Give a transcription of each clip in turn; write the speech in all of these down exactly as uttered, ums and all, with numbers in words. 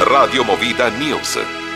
Radio Movida News.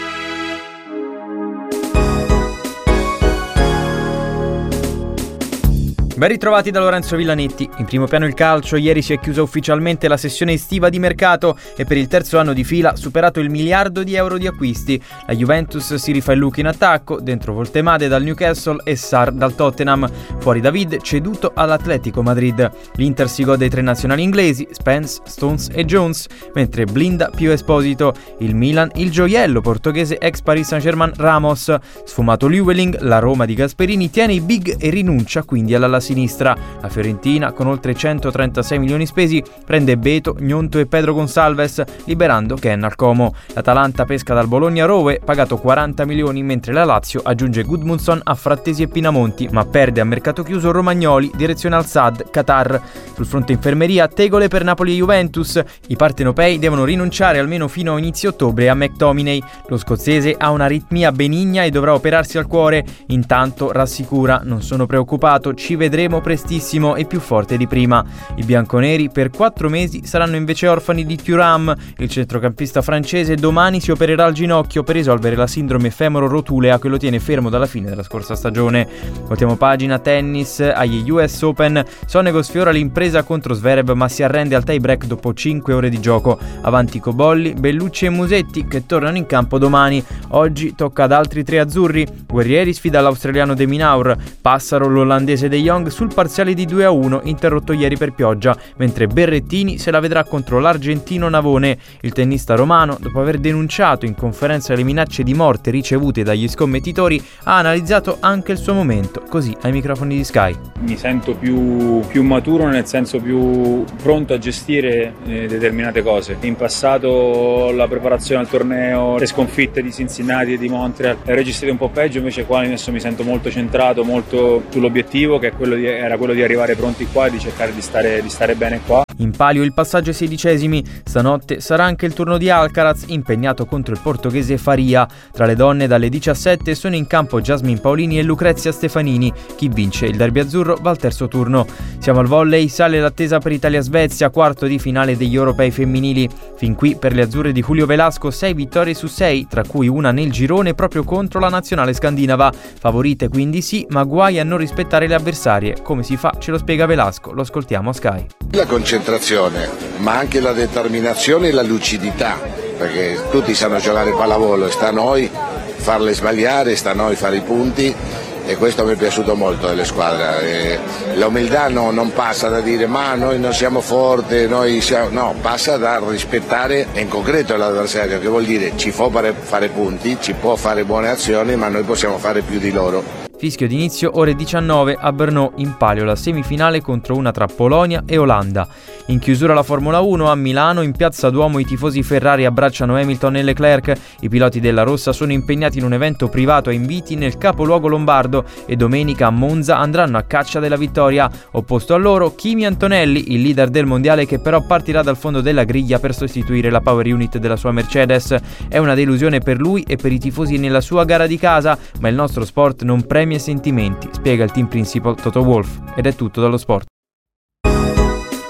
Ben ritrovati da Lorenzo Villanetti. In primo piano il calcio. Ieri si è chiusa ufficialmente la sessione estiva di mercato e per il terzo anno di fila ha superato il miliardo di euro di acquisti. La Juventus si rifà il look in attacco, dentro Voltemade dal Newcastle e Sarr dal Tottenham. Fuori David, ceduto all'Atletico Madrid. L'Inter si gode i tre nazionali inglesi, Spence, Stones e Jones, mentre blinda Pio Esposito. Il Milan, il gioiello portoghese ex Paris Saint-Germain Ramos. Sfumato Llewellyn, la Roma di Gasperini tiene i big e rinuncia quindi alla sinistra. La Fiorentina, con oltre centotrentasei milioni spesi, prende Beto, Gnonto e Pedro Gonçalves, liberando Ken al Como. L'Atalanta pesca dal Bologna Rowe, pagato quaranta milioni, mentre la Lazio aggiunge Gudmundsson a Frattesi e Pinamonti, ma perde a mercato chiuso Romagnoli, direzione al Saad, Qatar. Sul fronte infermeria, tegole per Napoli e Juventus. I partenopei devono rinunciare almeno fino a inizio ottobre a McTominay. Lo scozzese ha un'aritmia benigna e dovrà operarsi al cuore. Intanto rassicura: non sono preoccupato, ci vedremo prestissimo e più forte di prima. I bianconeri per quattro mesi saranno invece orfani di Thuram. Il centrocampista francese domani si opererà al ginocchio per risolvere la sindrome femoro-rotulea che lo tiene fermo dalla fine della scorsa stagione. Voltiamo pagina. Tennis. Agli U S Open Sonego sfiora l'impresa contro Zverev ma si arrende al tie break dopo cinque ore di gioco. Avanti Cobolli, Bellucci e Musetti che tornano in campo domani. Oggi tocca ad altri tre azzurri. Guerrieri sfida l'australiano De Minaur. Passaro l'olandese De Jong sul parziale di due a uno interrotto ieri per pioggia, mentre Berrettini se la vedrà contro l'argentino Navone. Il tennista romano, dopo aver denunciato in conferenza le minacce di morte ricevute dagli scommettitori, ha analizzato anche il suo momento, così ai microfoni di Sky. Mi sento più, più maturo, nel senso più pronto a gestire eh, determinate cose. In passato la preparazione al torneo, le sconfitte di Cincinnati e di Montreal le ho registrate un po' peggio, invece qua adesso mi sento molto centrato, molto sull'obiettivo, che è quello di, era quello di arrivare pronti qua e di cercare di stare, di stare bene qua. In palio il passaggio ai sedicesimi. Stanotte sarà anche il turno di Alcaraz, impegnato contro il portoghese Faria. Tra le donne dalle diciassette sono in campo Jasmine Paolini e Lucrezia Stefanini. Chi vince il derby azzurro va al terzo turno. Siamo al volley, sale l'attesa per Italia-Svezia, quarto di finale degli europei femminili. Fin qui per le azzurre di Julio Velasco sei vittorie su sei, tra cui una nel girone proprio contro la nazionale scandinava. Favorite quindi sì, ma guai a non rispettare le avversarie. Come si fa? Ce lo spiega Velasco, lo ascoltiamo a Sky. La concentrazione, ma anche la determinazione e la lucidità, perché tutti sanno giocare pallavolo, sta a noi farle sbagliare, sta a noi fare i punti, e questo mi è piaciuto molto delle squadre. E l'umiltà no, non passa da dire ma noi non siamo forti, noi siamo... no, passa da rispettare in concreto l'avversario, che vuol dire ci può fare, fare punti, ci può fare buone azioni, ma noi possiamo fare più di loro. Fischio d'inizio ore diciannove a Brno, in palio la semifinale contro una tra Polonia e Olanda. In chiusura la Formula uno a Milano, in piazza Duomo i tifosi Ferrari abbracciano Hamilton e Leclerc. I piloti della Rossa sono impegnati in un evento privato a inviti nel capoluogo lombardo e domenica a Monza andranno a caccia della vittoria. Opposto a loro Kimi Antonelli, il leader del mondiale, che però partirà dal fondo della griglia per sostituire la power unit della sua Mercedes. È una delusione per lui e per i tifosi nella sua gara di casa, ma il nostro sport non premia e sentimenti, spiega il team principal Toto Wolff. Ed è tutto dallo sport.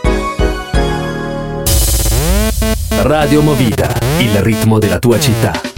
Radio Movida, il ritmo della tua città.